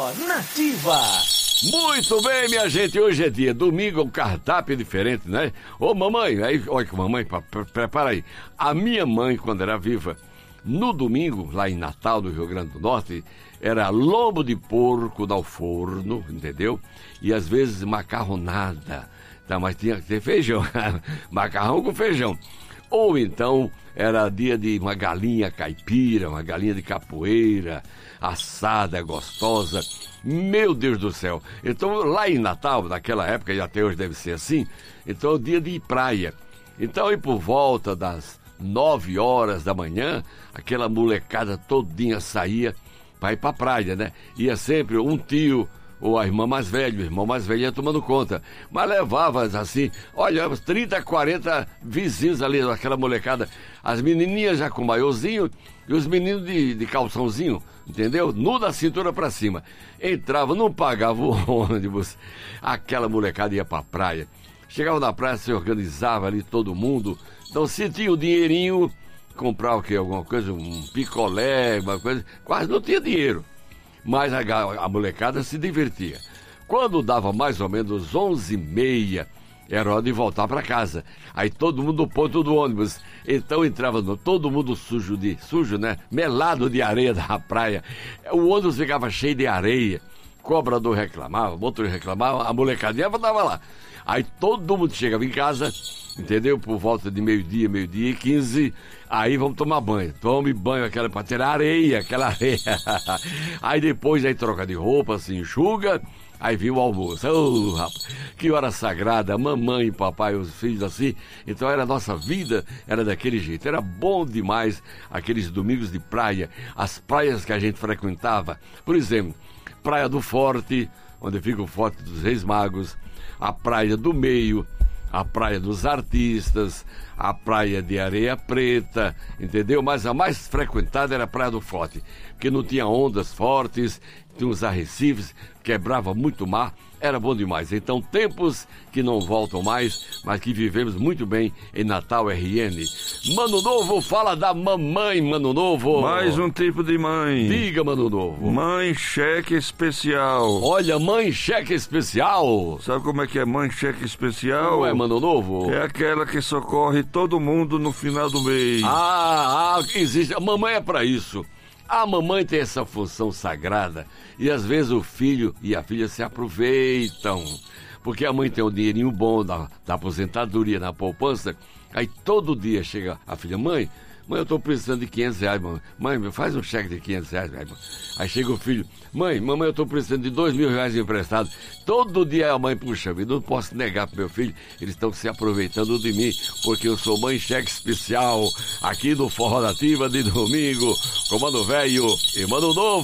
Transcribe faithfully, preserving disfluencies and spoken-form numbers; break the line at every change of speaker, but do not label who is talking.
Forró Nativa.
Muito bem, minha gente, hoje é dia, domingo, um cardápio diferente, né? Ô mamãe, aí, olha que mamãe, prepara aí. A minha mãe, quando era viva, no domingo, lá em Natal, no Rio Grande do Norte, era lombo de porco ao forno, entendeu? E às vezes macarronada, tá? Mas tinha que ter feijão, macarrão com feijão. Ou então era dia de uma galinha caipira, uma galinha de capoeira, assada, gostosa. Meu Deus do céu. Então lá em Natal, naquela época, e até hoje deve ser assim, então é o dia de ir praia. Então aí por volta das nove horas da manhã, aquela molecada todinha saía para ir pra praia, né? Ia sempre um tio ou a irmã mais velha, o irmão mais velho ia tomando conta. Mas levava, assim, olha, uns trinta, quarenta vizinhos ali, aquela molecada. As menininhas já com maiôzinho e os meninos de, de calçãozinho, entendeu? Nu da cintura pra cima. Entrava, não pagava o ônibus. Aquela molecada ia pra praia. Chegava na praia, se organizava ali todo mundo. Então, se tinha o dinheirinho, comprava o quê? Alguma coisa, um picolé, uma coisa. Quase não tinha dinheiro. Mas a, a molecada se divertia. Quando dava mais ou menos onze e meia, era hora de voltar para casa. Aí todo mundo no ponto do ônibus. Então entrava no, todo mundo sujo, de, sujo, né? Melado de areia da praia. O ônibus ficava cheio de areia. Cobrador reclamava, motorista reclamava, a molecadinha estava lá. Aí todo mundo chegava em casa, entendeu? Por volta de meio-dia, meio-dia e quinze, aí vamos tomar banho. Tome banho, aquela pra tirar areia, aquela areia. Aí depois, aí troca de roupa, se enxuga, aí viu o almoço. Oh, rapaz, que hora sagrada, mamãe e papai, os filhos assim. Então era a nossa vida, era daquele jeito. Era bom demais aqueles domingos de praia, as praias que a gente frequentava. Por exemplo, Praia do Forte, onde fica o Forte dos Reis Magos, a Praia do Meio, a Praia dos Artistas, a Praia de Areia Preta, entendeu? Mas a mais frequentada era a Praia do Forte, porque não tinha ondas fortes, tinha uns arrecifes, quebrava muito mar, era bom demais. Então, tempos que não voltam mais, mas que vivemos muito bem em Natal R N. Mano Novo, fala da mamãe, Mano Novo.
Mais um tipo de mãe.
Diga, Mano Novo.
Mãe cheque especial.
Olha, mãe cheque especial.
Sabe como é que é mãe cheque especial?
Não é, Mano Novo?
É aquela que socorre todo mundo no final do mês.
Ah, ah, existe. A mamãe é pra isso. A mamãe tem essa função sagrada e às vezes o filho e a filha se aproveitam, porque a mãe tem um dinheirinho bom da, da aposentadoria na poupança, aí todo dia chega a filha, mãe, mãe, eu tô precisando de quinhentos reais, mãe, mãe, faz um cheque de quinhentos reais, mãe. Aí chega o filho, mãe, mamãe, eu tô precisando de dois mil reais emprestado. Todo dia a mãe, puxa vida, não posso negar pro meu filho, eles estão se aproveitando de mim, porque eu sou mãe cheque especial, aqui no Forró Nativa de domingo, com Mano Velho e Mano Novo.